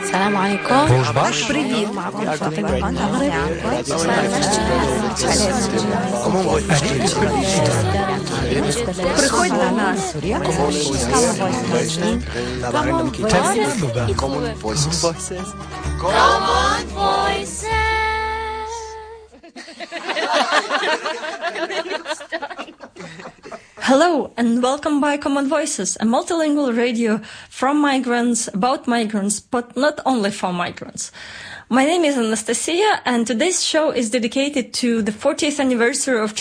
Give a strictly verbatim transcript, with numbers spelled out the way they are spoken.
السلام عليكم. Привіт. معكم فاطمة المغرب. Приходь до нас. Common Voices. Common Voices. Hello and welcome by Common Voices, a multilingual radio from migrants, about migrants, but not only for migrants. My name is Anastasia and today's show is dedicated to the fortieth anniversary of